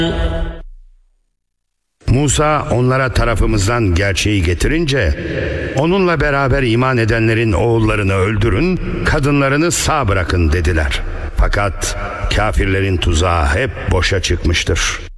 Musa onlara tarafımızdan gerçeği getirince, onunla beraber iman edenlerin oğullarını öldürün, kadınlarını sağ bırakın dediler. Fakat kafirlerin tuzağı hep boşa çıkmıştır.